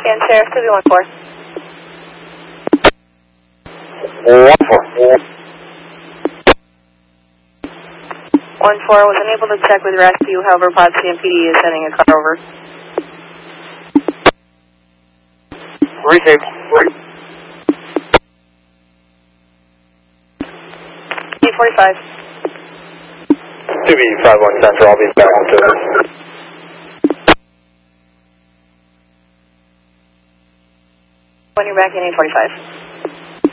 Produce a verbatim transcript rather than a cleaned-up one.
And Sheriff, two B one four. one four. one four was unable to check with rescue, however, Pod C M P D is sending a car over. Received. D forty-five. two B five one Central, I'll be back in two. When you're back in eight forty-five.